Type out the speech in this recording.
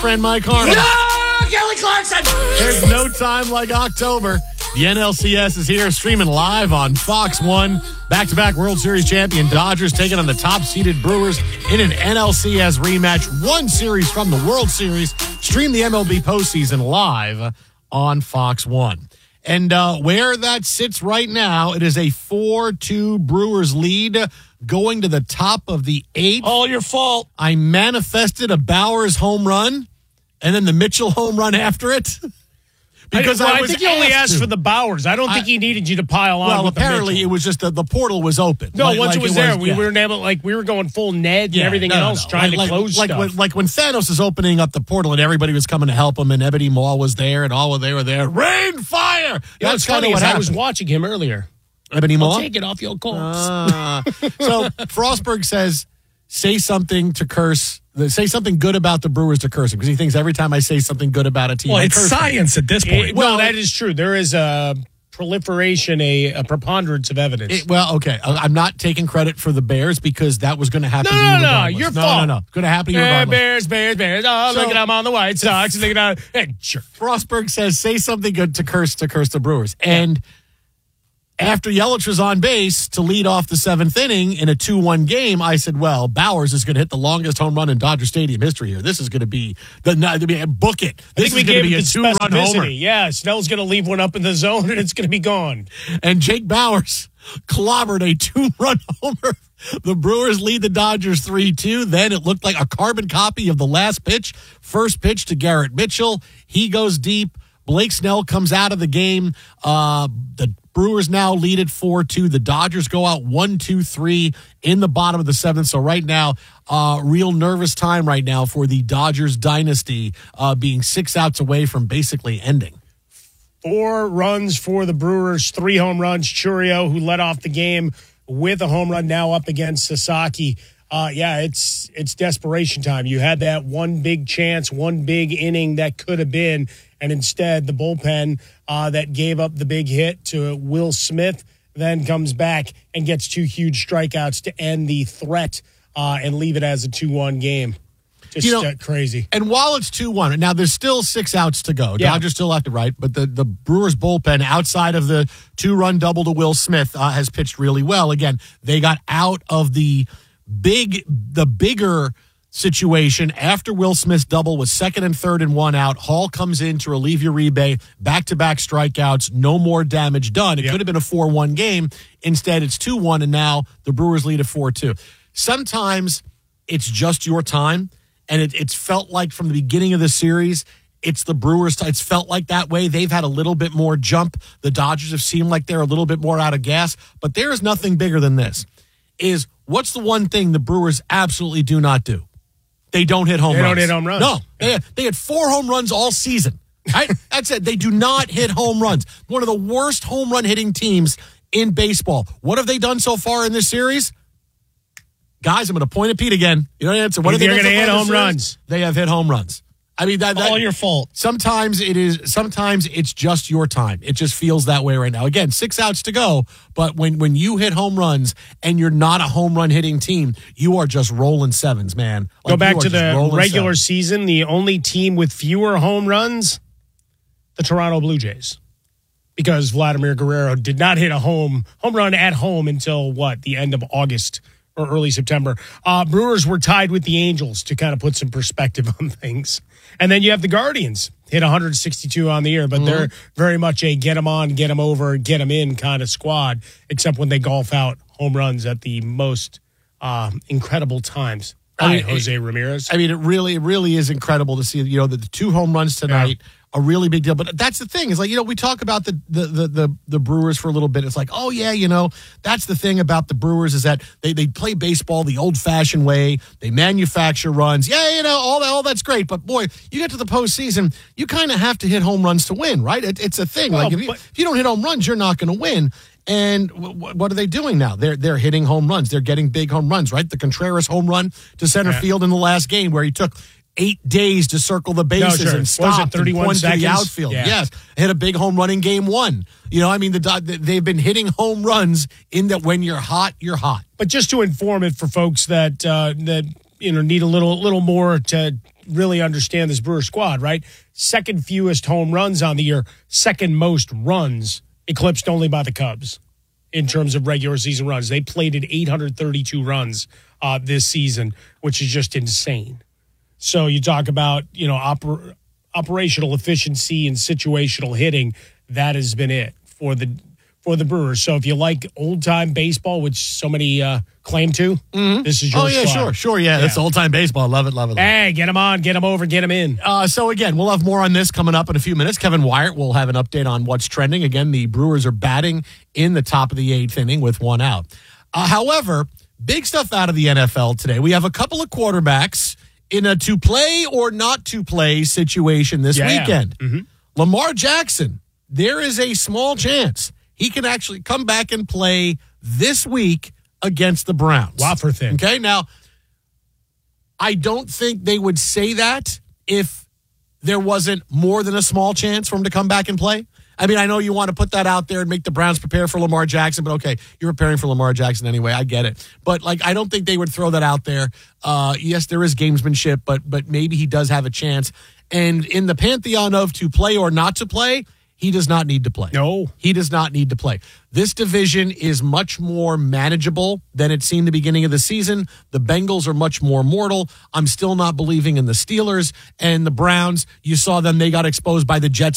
friend Mike Harmon. No, Kelly Clarkson. There's no time like October. The NLCS is here, streaming live on Fox 1. Back-to-back World Series champion Dodgers taking on the top-seeded Brewers in an NLCS rematch. One series from the World Series. Stream the MLB postseason live on Fox 1. And where that sits right now, it is a 4-2 Brewers lead going to the top of the 8th. All your fault. I manifested a Bowers home run and then the Mitchell home run after it. Because I think he only asked for the Bowers. I don't think he needed you to pile on. Well, with apparently it was just the portal was open. No, once it was there, we were able, we were going full Ned and everything else, trying to close stuff. Like when Thanos is opening up the portal and everybody was coming to help him, and Ebony Maw was there, and all they were there. Rain, fire. That's kind of what happened. I was watching him earlier. Ebony Maw, take it off your corpse. So Frostberg says, say something to curse. Say something good about the Brewers to curse him, because he thinks every time I say something good about a team, well, it's science at this point. Well, that is true. There is a proliferation, a preponderance of evidence. Okay. I'm not taking credit for the Bears because that was going to happen. No, your fault. No. Going to happen to you regardless. Bears. Oh, look at them on the White Sox. Look at them. Sure. Frostberg says, say something good to curse the Brewers. And after Yelich was on base to lead off the 7th inning in a 2-1 game, I said, well, Bowers is going to hit the longest home run in Dodger Stadium history here. This is going to be book it. This is going to be a 2-run homer. Yeah, Snell's going to leave one up in the zone, and it's going to be gone. And Jake Bowers clobbered a 2-run homer. The Brewers lead the Dodgers 3-2. Then it looked like a carbon copy of the last pitch. First pitch to Garrett Mitchell. He goes deep. Blake Snell comes out of the game. The Brewers now lead it 4-2. The Dodgers go out 1-2-3 in the bottom of the 7th. So right now, real nervous time right now for the Dodgers dynasty, being 6 outs away from basically ending. 4 runs for the Brewers, 3 home runs. Churio, who led off the game with a home run, now up against Sasaki. It's desperation time. You had that one big chance, one big inning that could have been, and instead the bullpen that gave up the big hit to Will Smith then comes back and gets 2 huge strikeouts to end the threat and leave it as a 2-1 game. Just crazy. And while it's 2-1, now there's still 6 outs to go. Yeah. Dodgers still have to right, but the Brewers bullpen outside of the 2-run double to Will Smith has pitched really well. Again, they got out of the bigger situation after Will Smith's double was 2nd and 3rd and 1 out. Hall comes in to relieve Uribe, back-to-back strikeouts, no more damage done. It could have been a 4-1 game. Instead, it's 2-1, and now the Brewers lead at 4-2. Sometimes it's just your time, and it's felt like from the beginning of the series, it's the Brewers. It's felt like that way. They've had a little bit more jump. The Dodgers have seemed like they're a little bit more out of gas, but there is nothing bigger than this. What's the one thing the Brewers absolutely do not do? They don't hit home runs. They don't hit home runs. No. They had 4 home runs all season. Right? That's it. They do not hit home runs. One of the worst home run hitting teams in baseball. What have they done so far in this series? Guys, I'm going to point at Pete again. You know the answer. What are they going to hit home runs? They have hit home runs. I mean, that all your fault. Sometimes it's just your time. It just feels that way right now. Again, 6 outs to go, but when you hit home runs and you're not a home run hitting team, you are just rolling sevens, man. Go back to the regular season, the only team with fewer home runs, the Toronto Blue Jays. Because Vladimir Guerrero did not hit a home run at home until the end of August or early September. Brewers were tied with the Angels to kind of put some perspective on things. And then you have the Guardians hit 162 on the year, but they're very much a get them on, get them over, get them in kind of squad, except when they golf out home runs at the most incredible times. Jose Ramirez. I mean, it really is incredible to see, the 2 home runs tonight. Yeah. A really big deal. But that's the thing is we talk about the Brewers for a little bit. It's like, oh yeah, that's the thing about the Brewers is that they play baseball the old fashioned way. They manufacture runs. Yeah, all that's great. But boy, you get to the postseason, you kind of have to hit home runs to win, right? It's a thing. Well, if you don't hit home runs, you're not going to win. And what are they doing now? They're hitting home runs. They're getting big home runs, right? The Contreras home run to center field in the last game where he took 8 days to circle the bases and stopped 31 seconds? To the outfield. Yeah. Yes, hit a big home run in game 1. They've been hitting home runs in that when you're hot, you're hot. But just to inform it for folks that need a little more to really understand this Brewer squad, right? Second fewest home runs on the year, second most runs, eclipsed only by the Cubs in terms of regular season runs. They plated 832 runs this season, which is just insane. So you talk about, operational efficiency and situational hitting. That has been it for the Brewers. So if you like old-time baseball, which so many claim to, this is your spot. Sure. Yeah, that's old-time baseball. Love it. Hey, get them on, get them over, get them in. So again, we'll have more on this coming up in a few minutes. Kevin Wyatt will have an update on what's trending. Again, the Brewers are batting in the top of the 8th inning with 1 out. However, big stuff out of the NFL today. We have a couple of quarterbacks in a to-play or not-to-play situation this weekend. Mm-hmm. Lamar Jackson, there is a small chance he can actually come back and play this week against the Browns. Wafer thin. Okay, now, I don't think they would say that if there wasn't more than a small chance for him to come back and play. I mean, I know you want to put that out there and make the Browns prepare for Lamar Jackson, but okay, you're preparing for Lamar Jackson anyway. I get it. But, I don't think they would throw that out there. Yes, there is gamesmanship, but maybe he does have a chance. And in the pantheon of to play or not to play, he does not need to play. No. He does not need to play. This division is much more manageable than it seemed the beginning of the season. The Bengals are much more mortal. I'm still not believing in the Steelers and the Browns. You saw them. They got exposed by the Jets